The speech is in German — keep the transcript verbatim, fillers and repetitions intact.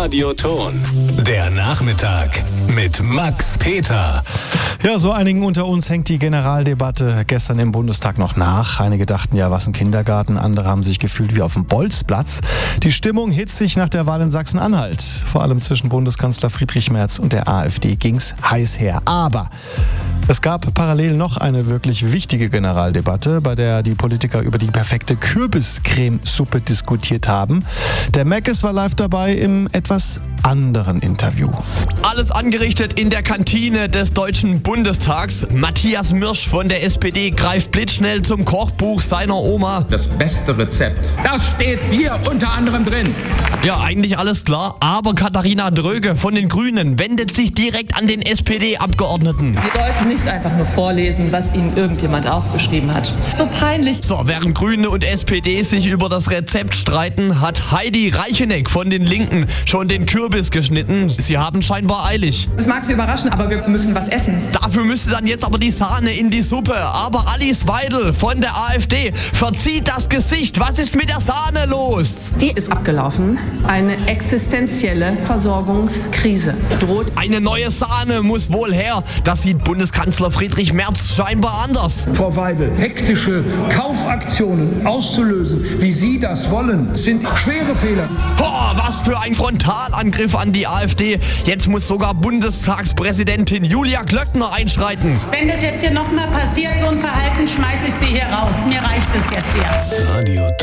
Radioton. Der Nachmittag mit Max Peter. Ja, so einigen unter uns hängt die Generaldebatte gestern im Bundestag noch nach. Einige dachten ja, was ein Kindergarten, andere haben sich gefühlt wie auf dem Bolzplatz. Die Stimmung hitzig nach der Wahl in Sachsen-Anhalt. Vor allem zwischen Bundeskanzler Friedrich Merz und der AfD ging's heiß her. Aber es gab parallel noch eine wirklich wichtige Generaldebatte, bei der die Politiker über die perfekte Kürbiscremesuppe diskutiert haben. Der Meckes war live dabei im etwas anderen Interview. Alles angerichtet in der Kantine des Deutschen Bundestags. Matthias Mirsch von der S P D greift blitzschnell zum Kochbuch seiner Oma. Das beste Rezept, das steht hier unter anderem drin. Ja, eigentlich alles klar, aber Katharina Dröge von den Grünen wendet sich direkt an den S P D-Abgeordneten. Sie sollten nicht einfach nur vorlesen, was Ihnen irgendjemand aufgeschrieben hat. So peinlich. So, während Grüne und S P D sich über das Rezept streiten, hat Heidi Reicheneck von den Linken schon den Kürbis geschnitten. Sie haben scheinbar eilig. Das mag Sie überraschen, aber wir müssen was essen. Dafür müsste dann jetzt aber die Sahne in die Suppe. Aber Alice Weidel von der AfD verzieht das Gesicht. Was ist mit der Sahne los? Die ist abgelaufen. Eine existenzielle Versorgungskrise droht. Eine neue Sahne muss wohl her. Das sieht Bundeskanzler Friedrich Merz scheinbar anders. Frau Weidel, hektische Kaufaktionen auszulösen, wie Sie das wollen, sind schwere Fehler. Oh, was für ein Frontalangriff an die AfD. Jetzt muss sogar Bundestagspräsidentin Julia Klöckner einschreiten. Wenn das jetzt hier nochmal passiert, so ein Verhalten, schmeiße ich Sie hier raus. Mir reicht es jetzt hier. Radioton.